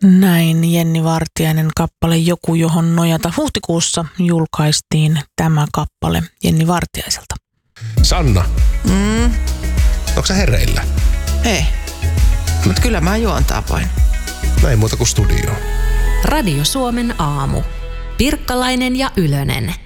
Näin Jenni Vartiainen kappale Joku johon nojata. Huhtikuussa julkaistiin tämä kappale Jenni Vartiaiselta. Sanna, onko sä hereillä? Ei, mutta kyllä mä juon tapoin. Näin muuta kuin studioon. Radio Suomen aamu. Pirkkalainen ja Ylönen.